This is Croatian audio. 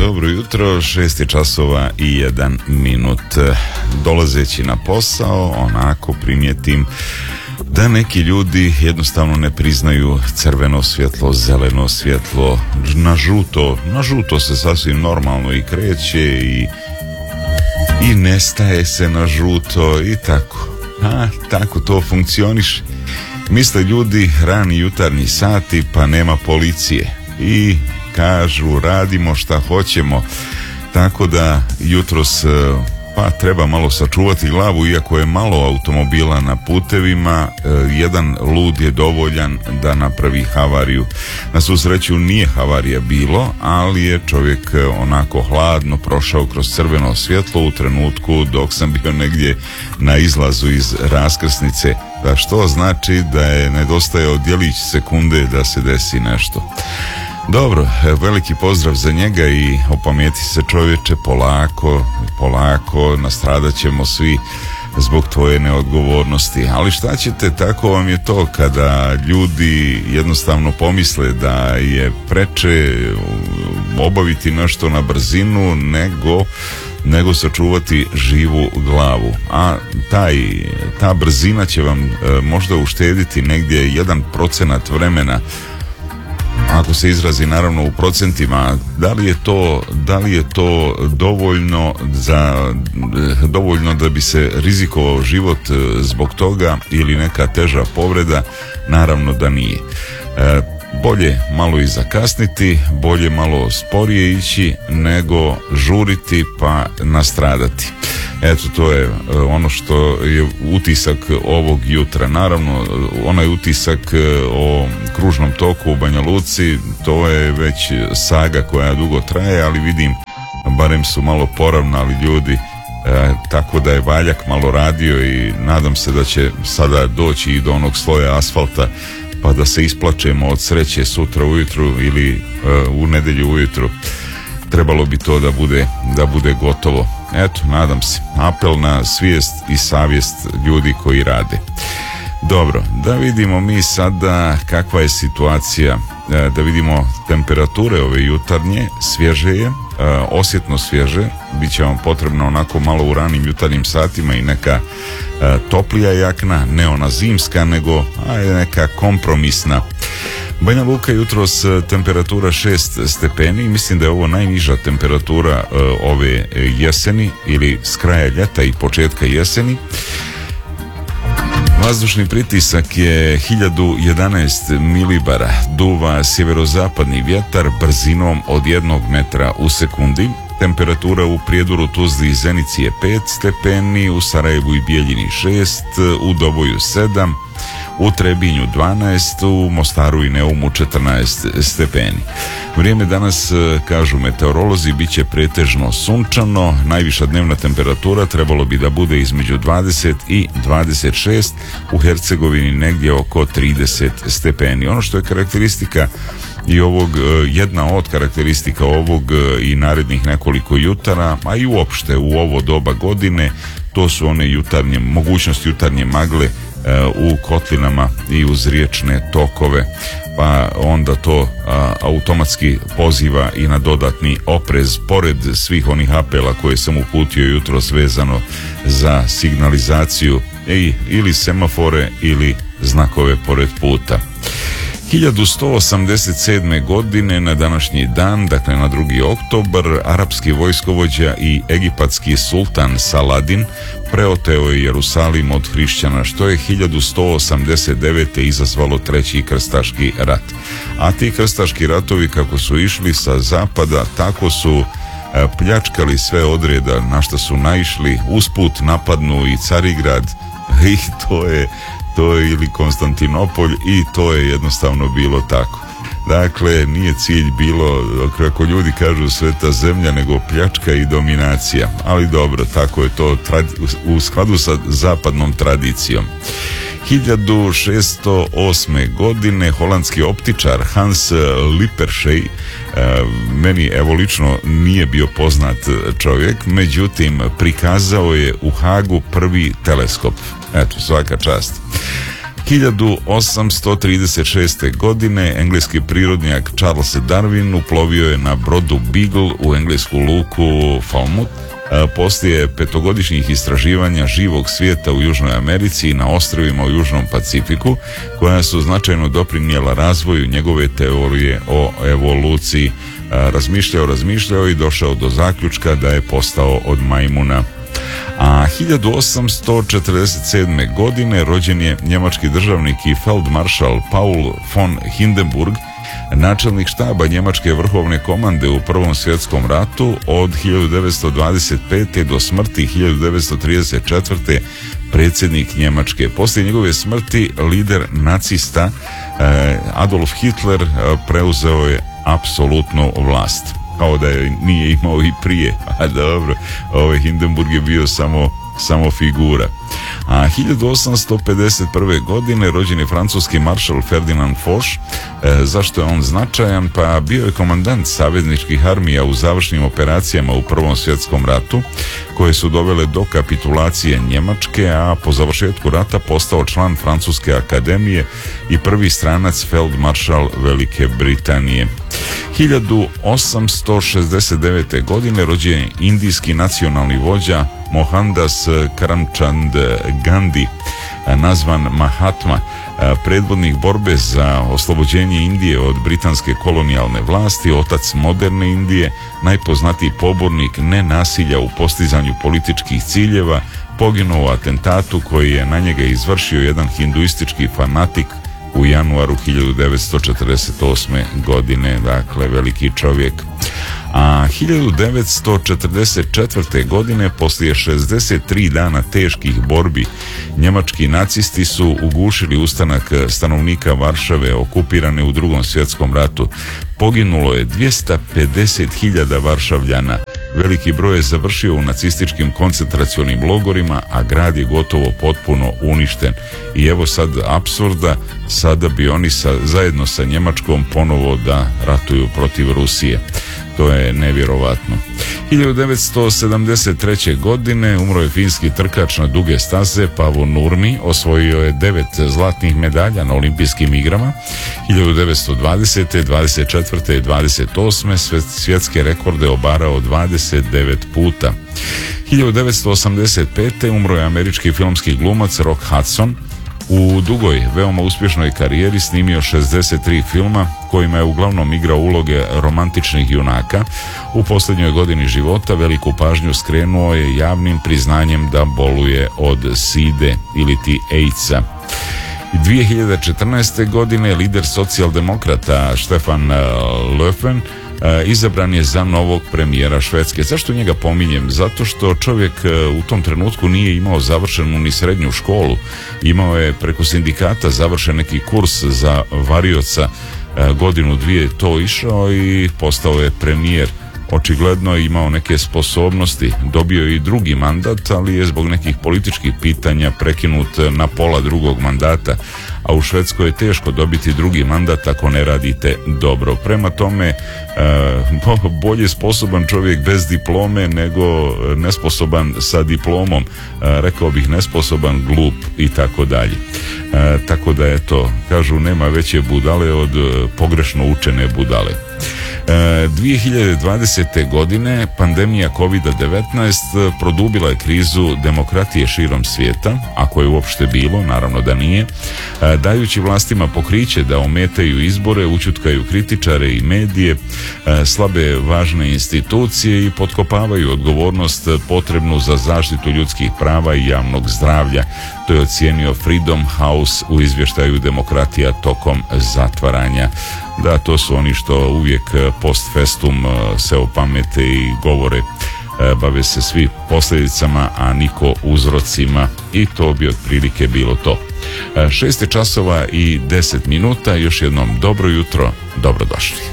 dobro jutro, 6 časova i 1 minut. Dolazeći na posao, onako primijetim da neki ljudi jednostavno ne priznaju crveno svjetlo, zeleno svjetlo, na žuto se sasvim normalno i kreće i nestaje se na žuto i tako. Tako to funkcioniše. Misle ljudi, rani jutarnji sati, pa nema policije. I kažu, radimo šta hoćemo. Tako da jutros treba malo sačuvati glavu, iako je malo automobila na putevima, jedan lud je dovoljan da napravi havariju. Na svu sreću nije havarija bilo, ali je čovjek onako hladno prošao kroz crveno svjetlo u trenutku dok sam bio negdje na izlazu iz raskrsnice, da što znači da je nedostajao djelić sekunde da se desi nešto. Dobro, veliki pozdrav za njega i opameti se čovječe, polako, nastradat ćemo svi zbog tvoje neodgovornosti. Ali šta ćete, tako vam je to kada ljudi jednostavno pomisle da je preče obaviti nešto na brzinu nego sačuvati živu glavu. A ta brzina će vam možda uštediti negdje 1% vremena, ako se izrazi naravno u procentima. Da li je to dovoljno da bi se rizikovao život zbog toga ili neka teža povreda? Naravno da nije. Bolje malo i zakasniti, bolje malo sporije ići nego žuriti pa nastradati. Eto, to je ono što je utisak ovog jutra. Naravno, onaj utisak o kružnom toku u Banja Luci, to je već saga koja dugo traje, ali vidim, barem su malo poravnali ljudi, tako da je valjak malo radio i nadam se da će sada doći i do onog sloja asfalta, pa da se isplačemo od sreće sutra ujutru ili u nedjelju ujutru. Trebalo bi to da bude gotovo. Eto, nadam se. Apel na svijest i savjest ljudi koji rade. Dobro, da vidimo mi sada kakva je situacija, da vidimo temperature ove jutarnje. Svježe je, osjetno svježe, bit će vam potrebno onako malo u ranim jutarnjim satima i neka toplija jakna, ne ona zimska, nego neka kompromisna. Banja Luka jutros temperatura 6 stepeni, mislim da je ovo najniža temperatura ove jeseni ili s kraja ljeta i početka jeseni. Vazdušni pritisak je 1011 milibara, duva sjeverozapadni vjetar brzinom od 1 metra u sekundi. Temperatura u Prijedoru, Tuzli i Zenici je 5 stepeni, u Sarajevu i Bijeljini 6, u Doboju 7, u Trebinju 12, u Mostaru i Neumu 14 stepeni. Vrijeme danas, kažu meteorolozi, bit će pretežno sunčano, najviša dnevna temperatura trebalo bi da bude između 20 i 26, u Hercegovini negdje oko 30 stepeni. Ono što je karakteristika i jedna od karakteristika ovog i narednih nekoliko jutara, a i uopšte u ovo doba godine, to su one mogućnosti jutarnje magle u kotlinama i uz riječne tokove, pa onda to automatski poziva i na dodatni oprez, pored svih onih apela koje sam uputio jutros vezano za signalizaciju ili semafore ili znakove pored puta. 1187. godine na današnji dan, dakle na 2. oktobar, arapski vojskovođa i egipatski sultan Saladin preoteo je Jerusalim od hrišćana, što je 1189. izazvalo 3. krstaški rat. A ti krstaški ratovi, kako su išli sa zapada, tako su pljačkali sve odreda na što su naišli, usput napadnu i Carigrad i to je ili Konstantinopolj i to je jednostavno bilo tako. Dakle, nije cilj bilo, kako ljudi kažu, sveta zemlja, nego pljačka i dominacija. Ali dobro, tako je to u skladu sa zapadnom tradicijom. 1608. godine holandski optičar Hans Lippershey, meni evo lično nije bio poznat čovjek, međutim prikazao je u Hagu prvi teleskop. Eto, svaka čast. 1836. godine engleski prirodnjak Charles Darwin uplovio je na brodu Beagle u englesku luku Falmouth. Poslije petogodišnjih istraživanja živog svijeta u Južnoj Americi i na ostrvima u Južnom Pacifiku, koja su značajno doprinijela razvoju njegove teorije o evoluciji, razmišljao i došao do zaključka da je postao od majmuna. A 1847. godine rođen je njemački državnik i feldmaršal Paul von Hindenburg, načelnik štaba njemačke vrhovne komande u Prvom svjetskom ratu od 1925. do smrti 1934. predsjednik Njemačke. Poslije njegove smrti lider nacista Adolf Hitler preuzeo je apsolutnu vlast. Kao da je nije imao i prije. A dobro, Hindenburg je bio samo figura. A 1851. godine rođen je francuski maršal Ferdinand Foch. Zašto je on značajan? Pa bio je komandant savezničkih armija u završnim operacijama u Prvom svjetskom ratu, koje su dovele do kapitulacije Njemačke, a po završetku rata postao član Francuske akademije i prvi stranac feldmaršal Velike Britanije. 1869. godine rođen je indijski nacionalni vođa Mohandas Karamchand Gandhi, nazvan Mahatma, predvodnik borbe za oslobođenje Indije od britanske kolonijalne vlasti, otac moderne Indije, najpoznatiji pobornik nenasilja u postizanju političkih ciljeva, poginuo u atentatu koji je na njega izvršio jedan hinduistički fanatik u januaru 1948. godine, dakle veliki čovjek. A 1944. godine, poslije 63 dana teških borbi, njemački nacisti su ugušili ustanak stanovnika Varšave okupirane u Drugom svjetskom ratu. Poginulo je 250.000 Varšavljana. Veliki broj je završio u nacističkim koncentracionim logorima, a grad je gotovo potpuno uništen. I evo sad apsurda, sada bi oni zajedno sa Njemačkom ponovo da ratuju protiv Rusije. To je nevjerovatno. 1973. godine umro je finski trkač na duge staze Paavo Nurmi, osvojio je 9 zlatnih medalja na olimpijskim igrama. 1920. 24. i 28. svjetske rekorde obarao 29 puta. 1985. umro je američki filmski glumac Rock Hudson. U dugoj, veoma uspješnoj karijeri snimio 63 filma kojima je uglavnom igrao uloge romantičnih junaka. U posljednjoj godini života veliku pažnju skrenuo je javnim priznanjem da boluje od side ili ti AIDS-a. 2014. godine lider socijaldemokrata Stefan Löfven izabran je za novog premijera Švedske. Zašto njega pominjem? Zato što čovjek u tom trenutku nije imao završenu ni srednju školu. Imao je preko sindikata završen neki kurs za varioca, godinu dvije to išao i postao je premijer. Očigledno je imao neke sposobnosti, dobio je i drugi mandat, ali je zbog nekih političkih pitanja prekinut na pola drugog mandata, a u Švedskoj je teško dobiti drugi mandat ako ne radite dobro. Prema tome, bolje sposoban čovjek bez diplome nego nesposoban sa diplomom, rekao bih nesposoban, glup i tako dalje. Tako da eto, kažu nema veće budale od pogrešno učene budale. 2020. godine pandemija COVID-19 produbila je krizu demokratije širom svijeta, ako je uopšte bilo, naravno da nije, dajući vlastima pokriće da ometaju izbore, ućutkaju kritičare i medije, slabe važne institucije i potkopavaju odgovornost potrebnu za zaštitu ljudskih prava i javnog zdravlja. To je ocijenio Freedom House u izvještaju Demokratija tokom zatvaranja. Da, to su oni što uvijek post festum se opamete i govore, bave se svi posljedicama, a niko uzrocima, i to bi otprilike bilo to. 6 časova i 10 minuta, još jednom dobro jutro, dobrodošli.